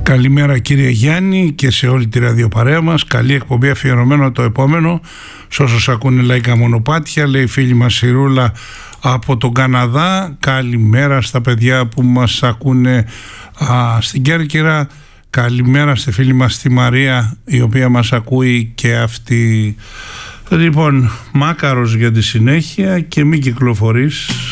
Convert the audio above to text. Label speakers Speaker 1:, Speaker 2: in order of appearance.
Speaker 1: Καλημέρα κύριε Γιάννη και σε όλη τη ραδιοπαρέα μας. Καλή εκπομπή, αφιερωμένο το επόμενο σε όσους ακούνε λαϊκά μονοπάτια, λέει η φίλη μας η Ρούλα από τον Καναδά. Καλημέρα στα παιδιά που μας ακούνε στην Κέρκυρα. Καλημέρα στη φίλη μας τη Μαρία, η οποία μας ακούει και αυτή. Λοιπόν, μάκαρος για τη συνέχεια και μην κυκλοφορείς.